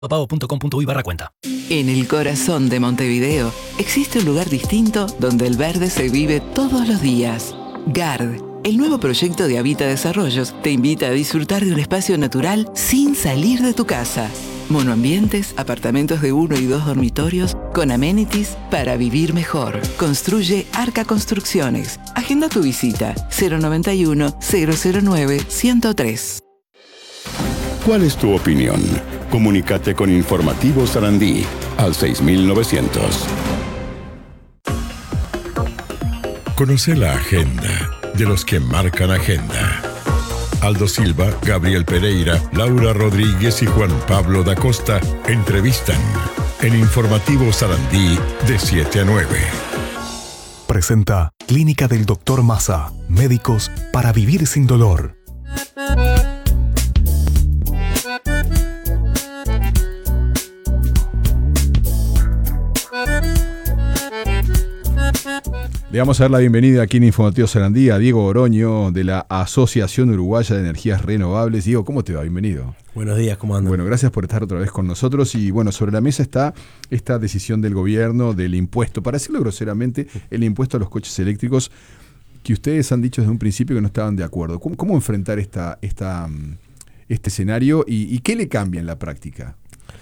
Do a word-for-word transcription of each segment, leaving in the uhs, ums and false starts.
pago punto com punto uy barra cuenta. En el corazón de Montevideo existe un lugar distinto donde el verde se vive todos los días. G A R D, el nuevo proyecto de Habita Desarrollos, te invita a disfrutar de un espacio natural sin salir de tu casa. Monoambientes, apartamentos de uno y dos dormitorios, con amenities para vivir mejor. Construye Arca Construcciones. Agenda tu visita cero noventa y uno, cero cero nueve, ciento tres. ¿Cuál es tu opinión? Comunícate con Informativo Sarandí al seis mil novecientos. Conoce la agenda de los que marcan agenda. Aldo Silva, Gabriel Pereira, Laura Rodríguez y Juan Pablo da Costa entrevistan en Informativo Sarandí de siete a nueve. Presenta Clínica del Doctor Maza. Médicos para vivir sin dolor. Le vamos a dar la bienvenida aquí en Informativo Sarandí a Diego Oroño de la Asociación Uruguaya de Energías Renovables. Diego, ¿cómo te va? Bienvenido. Buenos días, ¿cómo andan? Bueno, gracias por estar otra vez con nosotros. Y bueno, sobre la mesa está esta decisión del gobierno del impuesto, para decirlo groseramente, el impuesto a los coches eléctricos, que ustedes han dicho desde un principio que no estaban de acuerdo. ¿Cómo, cómo enfrentar esta, esta, este escenario y, y qué le cambia en la práctica?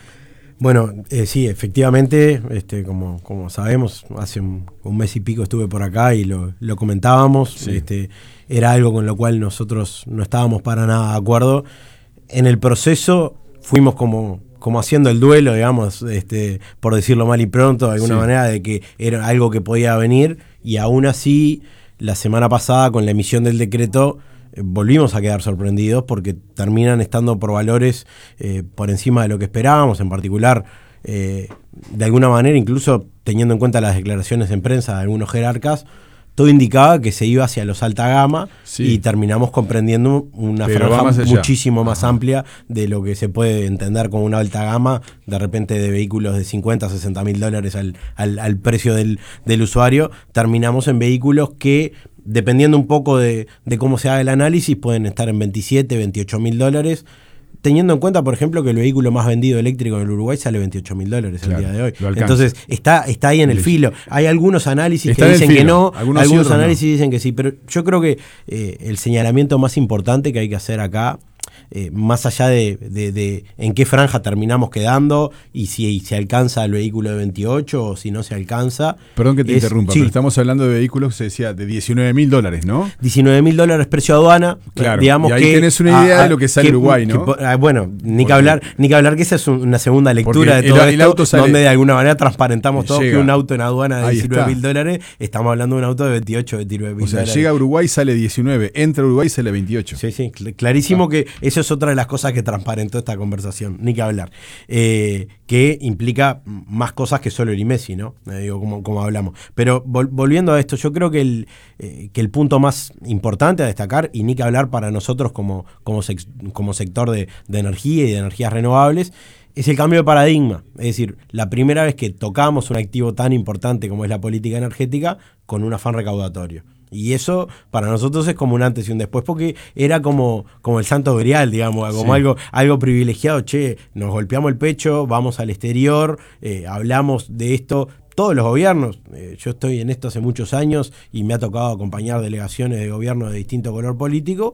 Bueno, eh, sí, efectivamente, este, como, como sabemos, hace un, un mes y pico estuve por acá y lo, lo comentábamos, sí. este, era algo con lo cual nosotros no estábamos para nada de acuerdo. En el proceso fuimos como, como haciendo el duelo, digamos, este, por decirlo mal y pronto, de alguna sí. manera, de que era algo que podía venir, y aún así, la semana pasada, con la emisión del decreto, volvimos a quedar sorprendidos porque terminan estando por valores eh, por encima de lo que esperábamos, en particular, eh, de alguna manera, incluso teniendo en cuenta las declaraciones en prensa de algunos jerarcas, todo indicaba que se iba hacia los alta gama, sí. y terminamos comprendiendo una Pero franja muchísimo más Ajá. amplia de lo que se puede entender como una alta gama, de repente de vehículos de cincuenta, sesenta mil dólares al, al, al precio del, del usuario. Terminamos en vehículos que, dependiendo un poco de, de cómo se haga el análisis, pueden estar en veintisiete, veintiocho mil dólares, teniendo en cuenta, por ejemplo, que el vehículo más vendido eléctrico en el Uruguay sale veintiocho mil dólares claro, el día de hoy. Entonces, está, está ahí en el filo. Hay algunos análisis está que dicen que no, algunos, algunos análisis no. dicen que sí, pero yo creo que eh, el señalamiento más importante que hay que hacer acá, Eh, más allá de, de, de en qué franja terminamos quedando y si se alcanza el vehículo de veintiocho o si no se alcanza. Perdón que te es, interrumpa, sí. pero estamos hablando de vehículos, se decía, de diecinueve mil dólares, ¿no? diecinueve mil dólares precio aduana. Claro, digamos y ahí que, tenés una idea a, a, de lo que sale que, Uruguay, ¿no? Que, ah, bueno, ni que, hablar, ni que hablar que esa es una segunda lectura de todo el, el esto, sale, donde de alguna manera transparentamos todos que un auto en aduana de diecinueve mil dólares, estamos hablando de un auto de veintiocho, veintinueve mil dólares. O sea, llega a Uruguay, sale diecinueve, entra a Uruguay, sale veintiocho. Sí, sí, clarísimo ah. que eso es otra de las cosas que transparentó esta conversación, ni que hablar, eh, que implica más cosas que solo el IMESI, ¿no? Eh, digo, como, como hablamos. Pero vol- volviendo a esto, yo creo que el, eh, que el punto más importante a destacar, y ni que hablar para nosotros como, como, sex- como sector de, de energía y de energías renovables, es el cambio de paradigma. Es decir, la primera vez que tocamos un activo tan importante como es la política energética con un afán recaudatorio. Y eso para nosotros es como un antes y un después, porque era como, como el santo grial, digamos, como sí. algo, algo privilegiado. Che, nos golpeamos el pecho, vamos al exterior, eh, hablamos de esto. Todos los gobiernos, eh, yo estoy en esto hace muchos años y me ha tocado acompañar delegaciones de gobierno de distinto color político,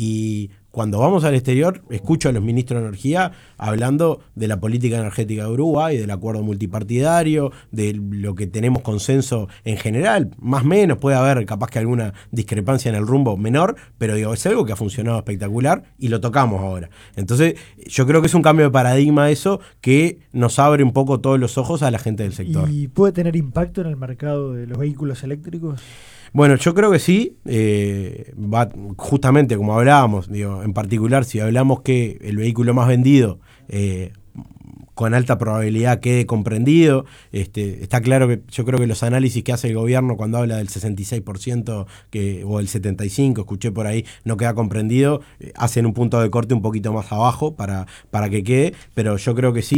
y cuando vamos al exterior escucho a los ministros de Energía hablando de la política energética de Uruguay, del acuerdo multipartidario, de lo que tenemos consenso en general, más o menos, puede haber capaz que alguna discrepancia en el rumbo menor, pero digo, es algo que ha funcionado espectacular y lo tocamos ahora. Entonces yo creo que es un cambio de paradigma eso que nos abre un poco todos los ojos a la gente del sector. ¿Y puede tener impacto en el mercado de los vehículos eléctricos? Bueno, yo creo que sí, eh, va justamente como hablábamos, digo, en particular si hablamos que el vehículo más vendido eh, con alta probabilidad quede comprendido, este, está claro que yo creo que los análisis que hace el gobierno cuando habla del sesenta y seis por ciento que, o el setenta y cinco por ciento, escuché por ahí, no queda comprendido, eh, hacen un punto de corte un poquito más abajo para, para que quede, pero yo creo que sí.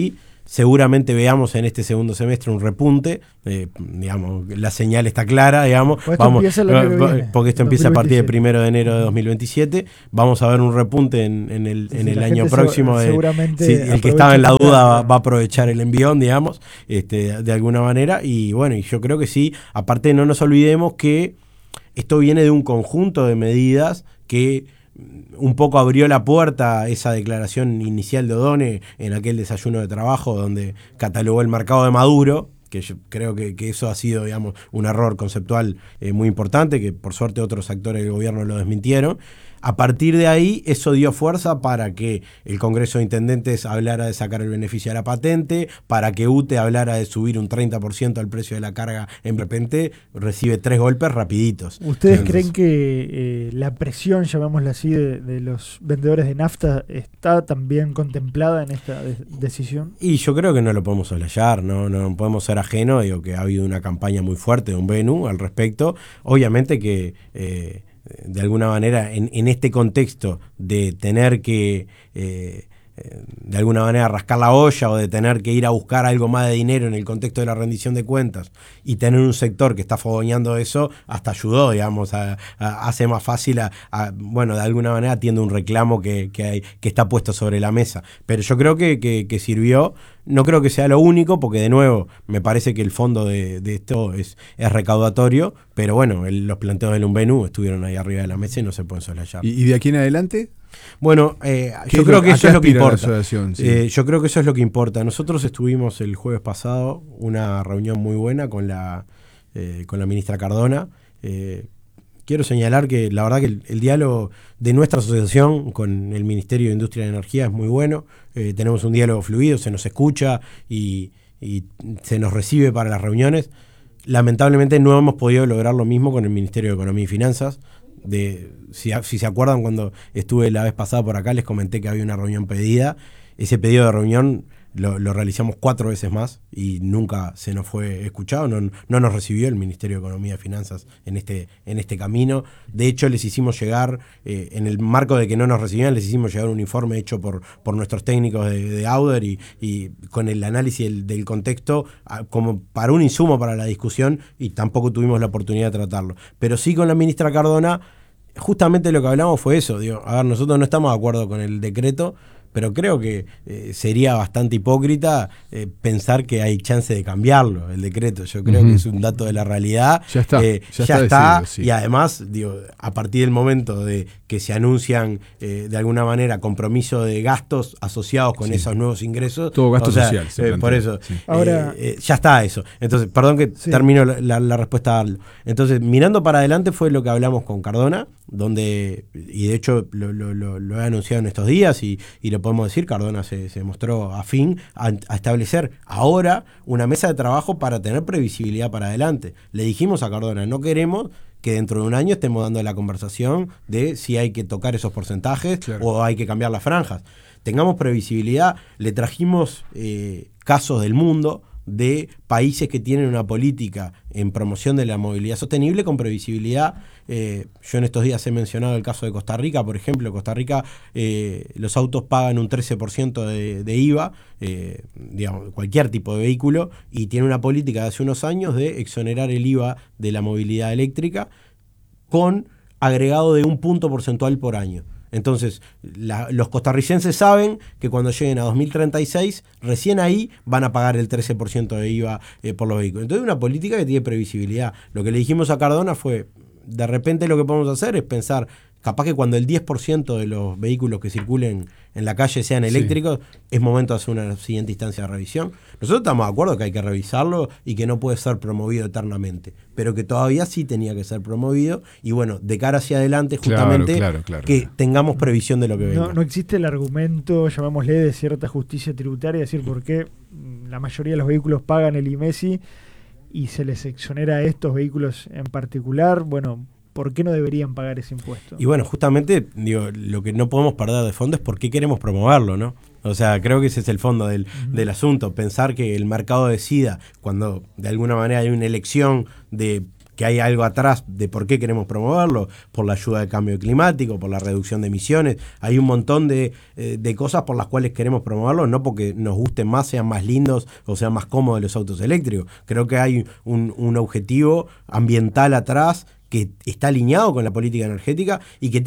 seguramente veamos en este segundo semestre un repunte, eh, digamos, la señal está clara, digamos, pues vamos, esto viene, porque esto empieza a partir del primero de enero de dos mil veintisiete, vamos a ver un repunte en, en el, sí, en el año próximo. Se, de, seguramente sí, el que estaba en la duda va, va a aprovechar el envión, digamos, este, de alguna manera, y bueno, y yo creo que sí, aparte no nos olvidemos que esto viene de un conjunto de medidas que un poco abrió la puerta a esa declaración inicial de Odone en aquel desayuno de trabajo donde catalogó el mercado de Maduro, que yo creo que, que eso ha sido, digamos, un error conceptual eh, muy importante, que por suerte otros actores del gobierno lo desmintieron. A partir de ahí, eso dio fuerza para que el Congreso de Intendentes hablara de sacar el beneficio de la patente, para que U T E hablara de subir un treinta por ciento al precio de la carga. En repente recibe tres golpes rapiditos. ¿Ustedes Entonces, creen que eh, la presión, llamémosla así, de, de los vendedores de nafta está también contemplada en esta de- decisión? Y yo creo que no lo podemos soslayar, no, no podemos ser ajenos. Digo que ha habido una campaña muy fuerte de un B N U al respecto. Obviamente que... Eh, de alguna manera, en, en este contexto de tener que, eh, eh, de alguna manera, rascar la olla o de tener que ir a buscar algo más de dinero en el contexto de la rendición de cuentas y tener un sector que está fogoneando eso, hasta ayudó, digamos, a, a, hace más fácil, a, a, bueno, de alguna manera atiende un reclamo que, que, hay, que está puesto sobre la mesa. Pero yo creo que, que, que sirvió. No creo que sea lo único, porque de nuevo me parece que el fondo de, de esto es, es recaudatorio, pero bueno, el, los planteos del U N B N U estuvieron ahí arriba de la mesa y no se pueden soslayar. ¿Y, y de aquí en adelante? Bueno, eh, yo creo que eso es lo que importa. Sí. Eh, yo creo que eso es lo que importa. Nosotros estuvimos el jueves pasado, una reunión muy buena con la, eh, con la ministra Cardona. Eh, Quiero señalar que la verdad que el, el diálogo de nuestra asociación con el Ministerio de Industria y Energía es muy bueno. Eh, tenemos un diálogo fluido, se nos escucha y, y se nos recibe para las reuniones. Lamentablemente no hemos podido lograr lo mismo con el Ministerio de Economía y Finanzas. De, si, si se acuerdan, cuando estuve la vez pasada por acá les comenté que había una reunión pedida. Ese pedido de reunión Lo, lo realizamos cuatro veces más y nunca se nos fue escuchado, no, no nos recibió el Ministerio de Economía y Finanzas en este, en este camino. De hecho, les hicimos llegar, eh, en el marco de que no nos recibían, les hicimos llegar un informe hecho por, por nuestros técnicos de, de Auder y, y con el análisis del, del contexto a, como para un insumo para la discusión, y tampoco tuvimos la oportunidad de tratarlo. Pero sí, con la ministra Cardona, justamente lo que hablamos fue eso. Digo, a ver, nosotros no estamos de acuerdo con el decreto, pero creo que eh, sería bastante hipócrita eh, pensar que hay chance de cambiarlo, el decreto. Yo creo uh-huh. que es un dato de la realidad. Ya está. Eh, ya, ya está, está decidido, sí. Y además, digo, a partir del momento de que se anuncian eh, de alguna manera compromiso de gastos asociados con sí. esos nuevos ingresos. Todo gasto o sea, social. Se eh, por eso, sí. eh, Ahora, eh, ya está eso. Entonces, perdón que sí. termino la, la, la respuesta a darlo. Entonces, mirando para adelante fue lo que hablamos con Cardona, donde, y de hecho lo, lo, lo, lo he anunciado en estos días y, y lo podemos decir, Cardona Se, se mostró afín a, a establecer ahora una mesa de trabajo para tener previsibilidad para adelante. Le dijimos a Cardona, no queremos que dentro de un año estemos dando la conversación de si hay que tocar esos porcentajes claro. o hay que cambiar las franjas. Tengamos previsibilidad. Le trajimos eh, casos del mundo de países que tienen una política en promoción de la movilidad sostenible con previsibilidad. Eh, yo en estos días he mencionado el caso de Costa Rica, por ejemplo. Costa Rica, eh, los autos pagan un trece por ciento de, de I V A, eh, digamos, cualquier tipo de vehículo, y tiene una política de hace unos años de exonerar el I V A de la movilidad eléctrica con agregado de un punto porcentual por año. Entonces, la, los costarricenses saben que cuando lleguen a dos mil treinta y seis, recién ahí van a pagar el trece por ciento de I V A eh, por los vehículos. Entonces, una política que tiene previsibilidad. Lo que le dijimos a Cardona fue, de repente lo que podemos hacer es pensar, capaz que cuando el diez por ciento de los vehículos que circulen en la calle sean eléctricos, sí. es momento de hacer una siguiente instancia de revisión. Nosotros estamos de acuerdo que hay que revisarlo y que no puede ser promovido eternamente, pero que todavía sí tenía que ser promovido, y bueno, de cara hacia adelante justamente claro, claro, claro. que tengamos previsión de lo que venga. No, no existe el argumento, llamémosle, de cierta justicia tributaria, es decir, por qué la mayoría de los vehículos pagan el I M E S I y se les exonera a estos vehículos en particular. Bueno, ¿por qué no deberían pagar ese impuesto? Y bueno, justamente, digo, lo que no podemos perder de fondo es por qué queremos promoverlo, ¿no? O sea, creo que ese es el fondo del, uh-huh. del asunto. Pensar que el mercado decida, cuando de alguna manera hay una elección de que hay algo atrás de por qué queremos promoverlo, por la ayuda al cambio climático, por la reducción de emisiones. Hay un montón de, eh, de cosas por las cuales queremos promoverlo, no porque nos gusten más, sean más lindos o sean más cómodos los autos eléctricos. Creo que hay un, un objetivo ambiental atrás que está alineado con la política energética y que